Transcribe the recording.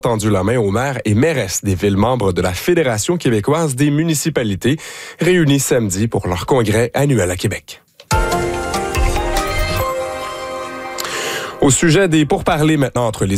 tendu la main aux maires et mairesses des villes membres de la Fédération québécoise des municipalités, réunis samedi pour leur congrès annuel à Québec. Au sujet des pourparlers maintenant entre les